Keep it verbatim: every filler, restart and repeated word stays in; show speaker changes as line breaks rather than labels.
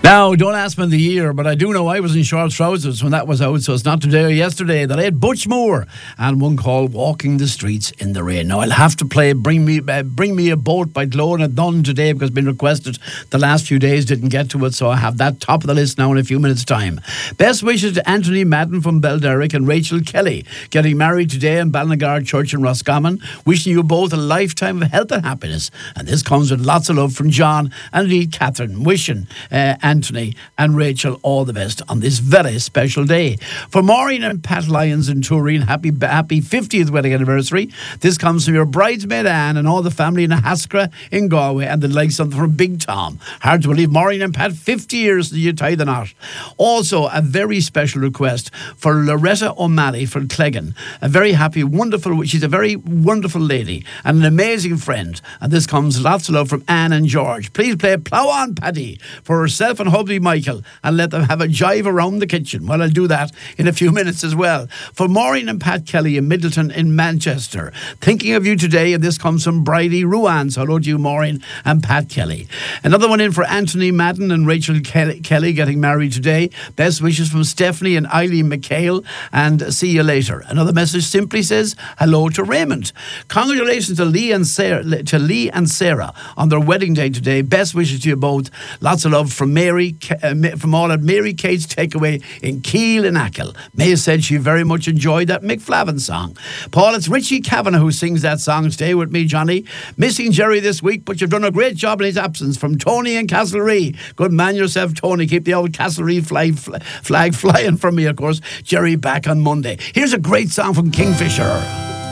Now, don't ask me the year, but I do know I was in short trousers when that was out, so it's not today or yesterday that I had Butch Moore and one called Walking the Streets in the Rain. Now, I'll have to play Bring Me uh, Bring Me a Boat by Gloria and Dunn today because it's been requested the last few days, didn't get to it, so I have that top of the list now in a few minutes' time. Best wishes to Anthony Madden from Belderrick and Rachel Kelly, getting married today in Balnagar Church in Roscommon. Wishing you both a lifetime of health and happiness. And this comes with lots of love from John and indeed Catherine, wishing uh, Anthony and Rachel all the best on this very special day. For Maureen and Pat Lyons in Turin, happy happy fiftieth wedding anniversary. This comes from your bridesmaid Anne and all the family in Haskra in Galway, and the like something from Big Tom. Hard to believe, Maureen and Pat, fifty years that you tie the knot. Also, a very special request for Loretta O'Malley from Cleggan. A very happy, wonderful, she's a very wonderful lady and an amazing friend. And this comes lots of love from Anne and George. Please play Plough On Paddy for herself and hubby Michael and let them have a jive around the kitchen. Well, I'll do that in a few minutes as well. For Maureen and Pat Kelly in Middleton in Manchester, thinking of you today, and this comes from Bridie Ruan. So hello to you, Maureen and Pat Kelly. Another one in for Anthony Madden and Rachel Kelly, Kelly getting married today. Best wishes from Stephanie and Eileen McHale, and see you later. Another message simply says hello to Raymond. Congratulations to Lee and Sarah, to Lee and Sarah on their wedding day today. Best wishes to you both. Lots of love from Mary, uh, from all at Mary Kate's Takeaway in Keele and Achill. May said she very much enjoyed that Mick Flavin song. Paul, it's Richie Kavanagh who sings that song. Stay with me, Johnny. Missing Jerry this week, but you've done a great job in his absence. From Tony and Castlereagh. Good man yourself, Tony. Keep the old Castlereagh flag, flag flying from me, of course. Jerry back on Monday. Here's a great song from Kingfisher.